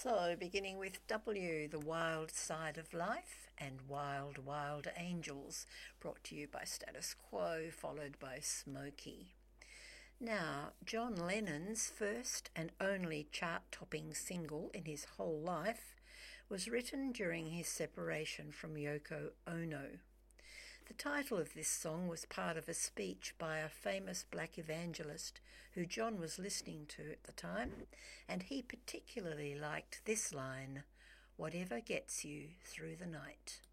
So, beginning with W, The Wild Side of Life, and Wild, Wild Angels, brought to you by Status Quo, followed by Smokey. Now, John Lennon's first and only chart-topping single in his whole life was written during his separation from Yoko Ono. The title of this song was part of a speech by a famous black evangelist who John was listening to at the time, and he particularly liked this line, "Whatever gets you through the night."